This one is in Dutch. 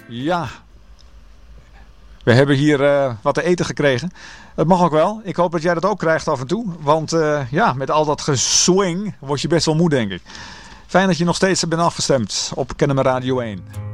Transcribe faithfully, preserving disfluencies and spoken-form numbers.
Ja, we hebben hier uh, wat te eten gekregen. Het mag ook wel. Ik hoop dat jij dat ook krijgt af en toe. Want uh, ja, met al dat geswing word je best wel moe, denk ik. Fijn dat je nog steeds bent afgestemd op Kennemer Radio één.